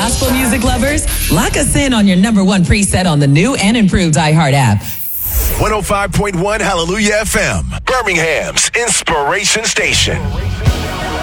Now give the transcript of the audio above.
gospel music lovers, lock us in on your number one preset on the new and improved iHeart app. 105.1 Hallelujah FM, Birmingham's Inspiration Station.